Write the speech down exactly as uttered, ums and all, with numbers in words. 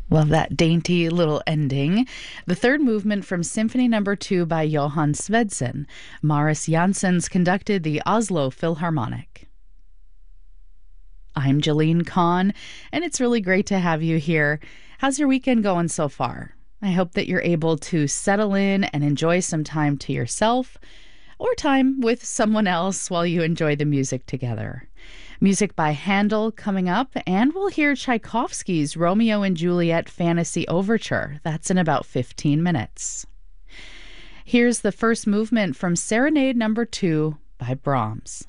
Love that dainty little ending. The third movement from Symphony Number Two by Johann Svedsen. Maris Janssens conducted the Oslo Philharmonic. I'm Jeline Kahn, and it's really great to have you here. How's your weekend going so far? I hope that you're able to settle in and enjoy some time to yourself or time with someone else while you enjoy the music together. Music by Handel coming up, and we'll hear Tchaikovsky's Romeo and Juliet Fantasy Overture. That's in about fifteen minutes. Here's the first movement from Serenade Number Two by Brahms.